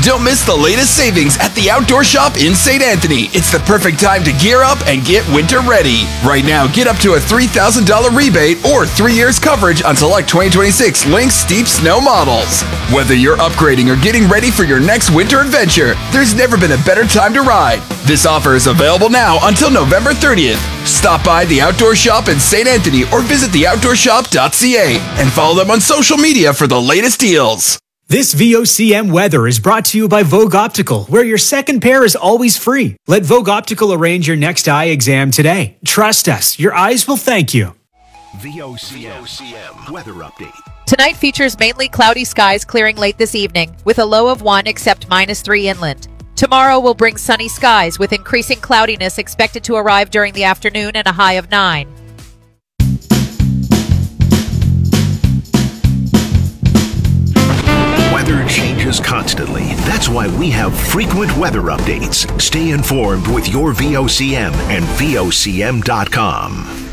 Don't miss the latest savings at the Outdoor Shop in St. Anthony. It's the perfect time to gear up and get winter ready. Right now, get up to a $3,000 rebate or 3 years coverage on select 2026 Lynx Steep Snow models. Whether you're upgrading or getting ready for your next winter adventure, there's never been a better time to ride. This offer is available now until November 30th. Stop by the Outdoor Shop in St. Anthony or visit theoutdoorshop.ca and follow them on social media for the latest deals. This VOCM weather is brought to you by Vogue Optical, where your second pair is always free. Let Vogue Optical arrange your next eye exam today. Trust us, your eyes will thank you. VOCM weather update. Tonight features mainly cloudy skies clearing late this evening, with a low of 1 except -3 inland. Tomorrow will bring sunny skies, with increasing cloudiness expected to arrive during the afternoon and a high of 9. Weather changes constantly. That's why we have frequent weather updates. Stay informed with your VOCM and VOCM.com.